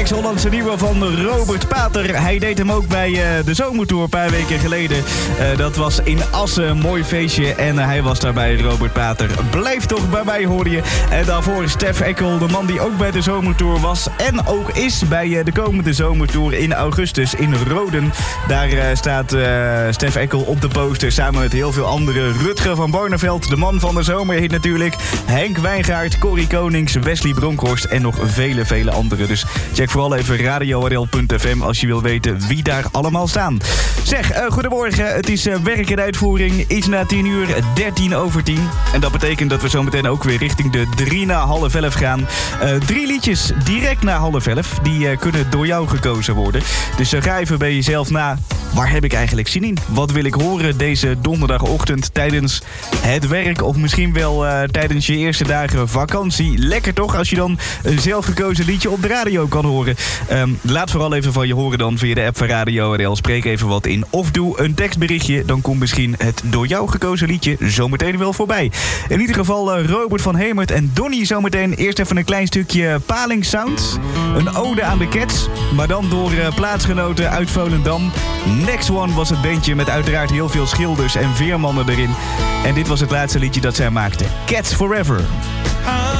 Ex-Hollandse nieuwe van Robert Pater. Hij deed hem ook bij de Zomertour een paar weken geleden. Dat was in Assen, een mooi feestje. En hij was daarbij, Robert Pater. Blijf toch bij mij, hoorde je. En daarvoor Stef Eckel, de man die ook bij de Zomertour was. En ook is bij de komende Zomertour in augustus in Roden. Daar staat Stef Eckel op de poster samen met heel veel anderen. Rutger van Barneveld, de man van de zomerhit natuurlijk. Henk Wijngaard, Corrie Konings, Wesley Bronkhorst en nog vele anderen. Dus check vooral even radio.nl.fm als je wil weten wie daar allemaal staan. Zeg, goedemorgen. Het is werk en uitvoering. Iets na 10 uur, 10:13. En dat betekent dat we zometeen ook weer richting de 3 na half 11 gaan. 3 liedjes direct na half 11. Die kunnen door jou gekozen worden. Dus ga even bij jezelf na. Waar heb ik eigenlijk zin in? Wat wil ik horen deze donderdagochtend tijdens het werk? Of misschien wel tijdens je eerste dagen vakantie. Lekker toch als je dan een zelfgekozen liedje op de radio kan horen. Laat vooral even van je horen dan via de app van Radio RL. Spreek even wat in of doe een tekstberichtje. Dan komt misschien het door jou gekozen liedje zometeen wel voorbij. In ieder geval Robert van Hemert en Donnie zometeen. Eerst even een klein stukje Paling Sound. Een ode aan de Cats. Maar dan door plaatsgenoten uit Volendam. Next One was het bandje met uiteraard heel veel schilders en veermannen erin. En dit was het laatste liedje dat zij maakten. Cats Forever.